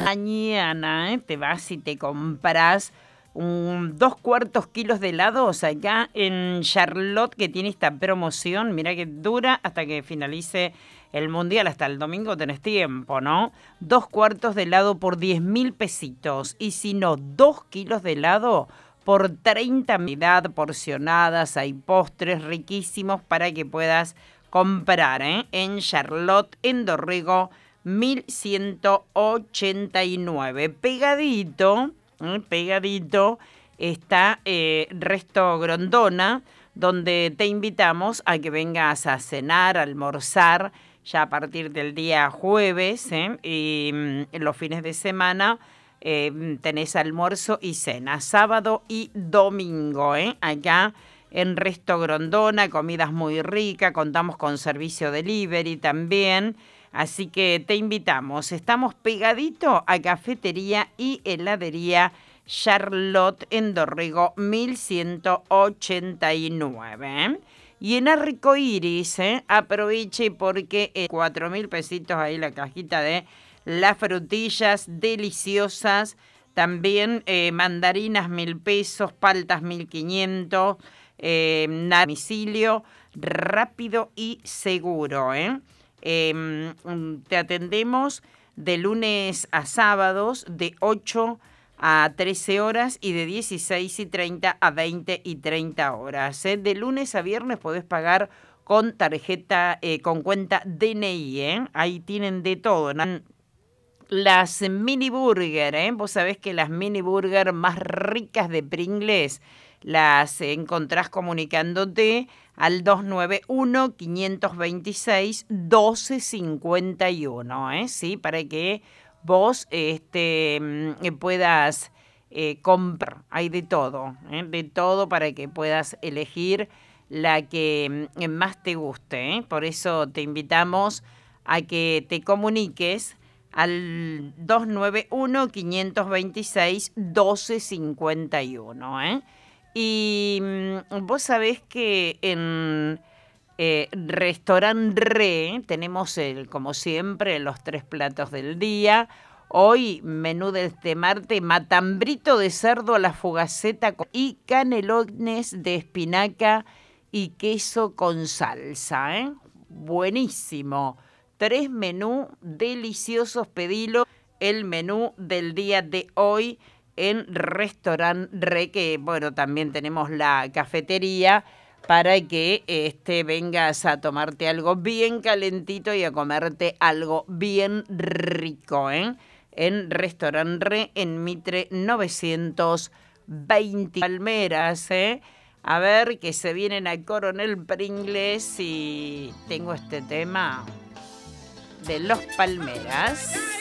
Mañana te vas y te compras 2/4 kilos de helados acá en Charlotte, que tiene esta promoción. Mirá que dura hasta que finalice el mundial. Hasta el domingo tenés tiempo, ¿no? 2/4 de helado por 10.000 pesitos. Y si no, 2 kilos de helado por 30 unidades porcionadas. Hay postres riquísimos para que puedas comprar, en Charlotte, en Dorrego 1189. Pegadito está Resto Grondona, donde te invitamos a que vengas a cenar, a almorzar, ya a partir del día jueves, y en los fines de semana tenés almuerzo y cena, sábado y domingo, acá en Resto Grondona, comidas muy ricas, contamos con servicio delivery también. Así que te invitamos. Estamos pegadito a Cafetería y Heladería Charlotte en Dorrego 1189. Y en Arcoiris, aproveche porque 4.000 pesitos ahí la cajita de las frutillas deliciosas. También mandarinas 1.000 pesos, paltas 1.500, domicilio rápido y seguro, te atendemos de lunes a sábados de 8 a 13 horas y de 16:30 a 20:30 horas. De lunes a viernes podés pagar con tarjeta, con cuenta DNI. Ahí tienen de todo, ¿no? Las mini burger, vos sabés que las mini burger más ricas de Pringles las encontrás comunicándote al 291-526-1251, ¿sí? Para que vos puedas comprar. Hay de todo para que puedas elegir la que más te guste, Por eso te invitamos a que te comuniques al 291-526-1251, Y vos sabés que en Restaurant Re tenemos, como siempre, los 3 platos del día. Hoy, menú de este martes, matambrito de cerdo a la fugaceta y canelones de espinaca y queso con salsa, Buenísimo. 3 menús deliciosos, pedilo. El menú del día de hoy en Restaurant Re, que bueno, también tenemos la cafetería para que vengas a tomarte algo bien calentito y a comerte algo bien rico, en Restaurant Re, en Mitre 920 Palmeras, A ver, que se vienen a Coronel Pringles y tengo este tema de Los Palmeras.